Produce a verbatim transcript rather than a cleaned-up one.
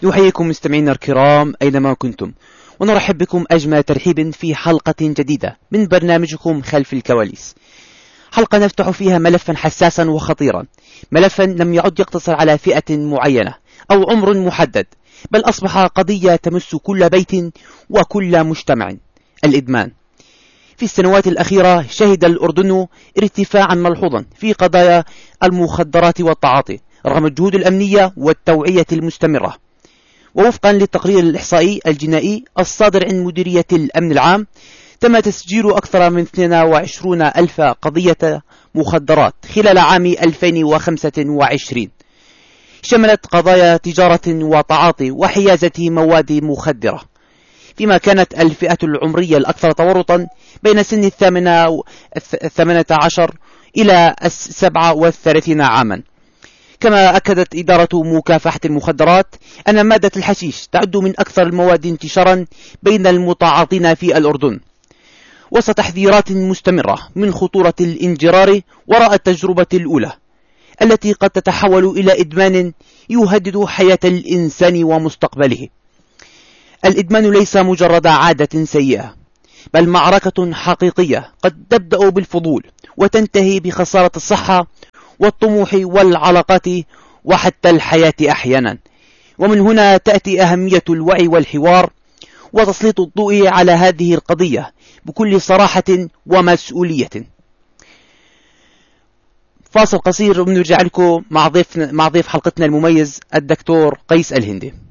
نحييكم مستمعينا الكرام أينما كنتم، ونرحب بكم أجمل ترحيب في حلقة جديدة من برنامجكم خلف الكواليس. حلقة نفتح فيها ملفا حساسا وخطيرا، ملفا لم يعد يقتصر على فئة معينة أو عمر محدد، بل أصبح قضية تمس كل بيت وكل مجتمع: الإدمان. في السنوات الأخيرة شهد الأردن ارتفاعا ملحوظا في قضايا المخدرات والتعاطي رغم الجهود الأمنية والتوعية المستمرة. ووفقا للتقرير الإحصائي الجنائي الصادر عن مديرية الأمن العام، تم تسجيل أكثر من اثنين وعشرين ألف قضية مخدرات خلال عام ألفين وخمسة وعشرين، شملت قضايا تجارة وتعاطي وحيازة مواد مخدرة، فيما كانت الفئة العمرية الأكثر تورطا بين سن الثامنة عشر إلى السبعة والثلاثين عاما. كما أكدت إدارة مكافحة المخدرات أن مادة الحشيش تعد من أكثر المواد انتشارا بين المتعاطين في الأردن، وسط تحذيرات مستمرة من خطورة الانجرار وراء التجربة الأولى التي قد تتحول إلى إدمان يهدد حياة الإنسان ومستقبله. الإدمان ليس مجرد عادة سيئة، بل معركة حقيقية قد تبدأ بالفضول وتنتهي بخسارة الصحة والطموح والعلاقات وحتى الحياة أحيانا. ومن هنا تأتي أهمية الوعي والحوار وتسليط الضوء على هذه القضية بكل صراحة ومسؤولية. فاصل قصير ونرجع لكم مع ضيف مع ضيف حلقتنا المميز الدكتور قيس الهندي.